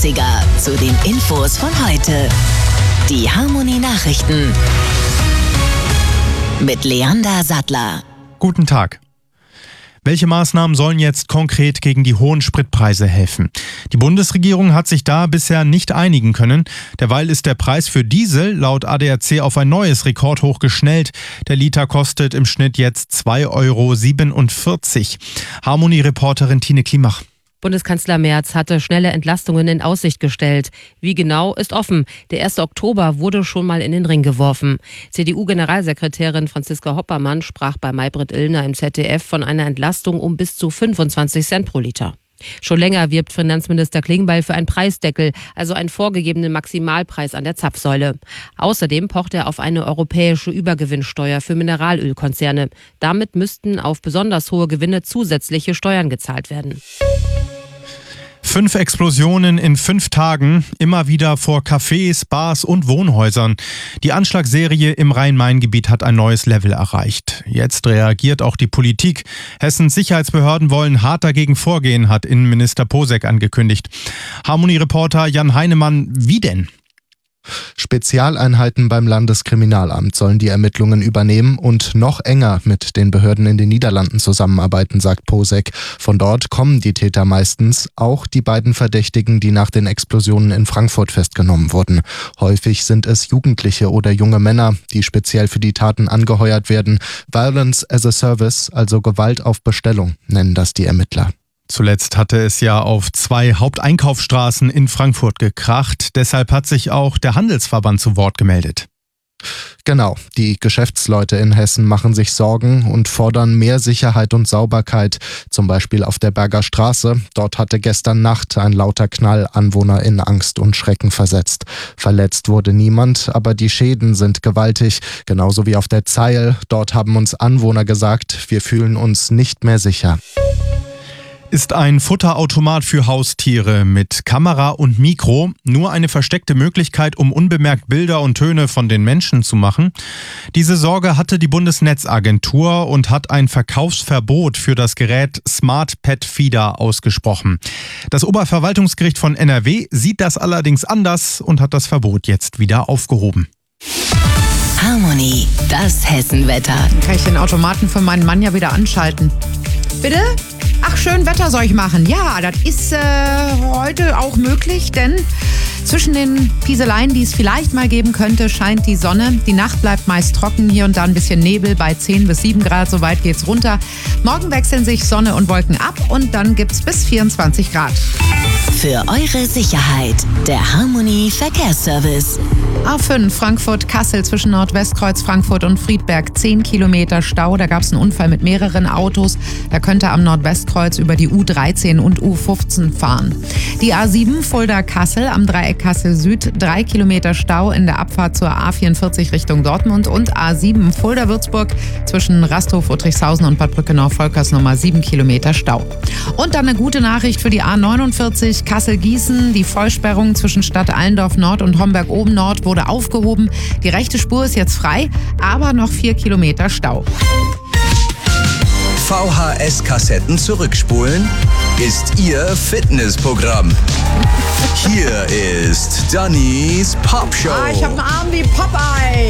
Klassiker zu den Infos von heute. Die Harmony Nachrichten mit Leander Sattler. Guten Tag. Welche Maßnahmen sollen jetzt konkret gegen die hohen Spritpreise helfen? Die Bundesregierung hat sich da bisher nicht einigen können. Derweil ist der Preis für Diesel laut ADAC auf ein neues Rekordhoch geschnellt. Der Liter kostet im Schnitt jetzt 2,47 €. Harmony-Reporterin Tine Klimach. Bundeskanzler Merz hatte schnelle Entlastungen in Aussicht gestellt. Wie genau, ist offen. Der 1. Oktober wurde schon mal in den Ring geworfen. CDU-Generalsekretärin Franziska Hoppermann sprach bei Maybrit Illner im ZDF von einer Entlastung um bis zu 25 Cent pro Liter. Schon länger wirbt Finanzminister Klingbeil für einen Preisdeckel, also einen vorgegebenen Maximalpreis an der Zapfsäule. Außerdem pocht er auf eine europäische Übergewinnsteuer für Mineralölkonzerne. Damit müssten auf besonders hohe Gewinne zusätzliche Steuern gezahlt werden. 5 Explosionen in 5 Tagen, immer wieder vor Cafés, Bars und Wohnhäusern. Die Anschlagsserie im Rhein-Main-Gebiet hat ein neues Level erreicht. Jetzt reagiert auch die Politik. Hessens Sicherheitsbehörden wollen hart dagegen vorgehen, hat Innenminister Posek angekündigt. Harmony-Reporter Jan Heinemann, wie denn? Spezialeinheiten beim Landeskriminalamt sollen die Ermittlungen übernehmen und noch enger mit den Behörden in den Niederlanden zusammenarbeiten, sagt Posek. Von dort kommen die Täter meistens, auch die beiden Verdächtigen, die nach den Explosionen in Frankfurt festgenommen wurden. Häufig sind es Jugendliche oder junge Männer, die speziell für die Taten angeheuert werden. Violence as a Service, also Gewalt auf Bestellung, nennen das die Ermittler. Zuletzt hatte es ja auf 2 Haupteinkaufsstraßen in Frankfurt gekracht. Deshalb hat sich auch der Handelsverband zu Wort gemeldet. Genau, die Geschäftsleute in Hessen machen sich Sorgen und fordern mehr Sicherheit und Sauberkeit. Zum Beispiel auf der Berger Straße. Dort hatte gestern Nacht ein lauter Knall Anwohner in Angst und Schrecken versetzt. Verletzt wurde niemand, aber die Schäden sind gewaltig. Genauso wie auf der Zeil. Dort haben uns Anwohner gesagt, wir fühlen uns nicht mehr sicher. Ist ein Futterautomat für Haustiere mit Kamera und Mikro nur eine versteckte Möglichkeit, um unbemerkt Bilder und Töne von den Menschen zu machen? Diese Sorge hatte die Bundesnetzagentur und hat ein Verkaufsverbot für das Gerät Smart Pet Feeder ausgesprochen. Das Oberverwaltungsgericht von NRW sieht das allerdings anders und hat das Verbot jetzt wieder aufgehoben. Harmony, das Hessenwetter. Dann kann ich den Automaten für meinen Mann ja wieder anschalten. Bitte? Ach, schön Wetter soll ich machen. Ja, das ist heute auch möglich, denn zwischen den Pieseleien, die es vielleicht mal geben könnte, scheint die Sonne. Die Nacht bleibt meist trocken, hier und da ein bisschen Nebel bei 10 bis 7 Grad, so weit geht's runter. Morgen wechseln sich Sonne und Wolken ab und dann gibt's bis 24 Grad. Für eure Sicherheit, der Harmony Verkehrsservice. A5 Frankfurt-Kassel zwischen Nordwestkreuz Frankfurt und Friedberg 10 Kilometer Stau. Da gab es einen Unfall mit mehreren Autos. Da könnte am Nordwestkreuz über die U13 und U15 fahren. Die A7 Fulda-Kassel am Dreieck Kassel Süd 3 Kilometer Stau in der Abfahrt zur A44 Richtung Dortmund und A7 Fulda-Würzburg zwischen Rasthof, Uttrichshausen und Bad Brückenau-Volkers nochmal 7 Kilometer Stau. Und dann eine gute Nachricht für die A49 Kassel-Gießen. Die Vollsperrung zwischen Stadt Allendorf Nord und Homberg oben Nord wurde aufgehoben. Die rechte Spur ist jetzt frei, aber noch 4 Kilometer Stau. VHS-Kassetten zurückspulen ist Ihr Fitnessprogramm. Hier ist Dannys Popshow. Ich habe einen Arm wie Popeye.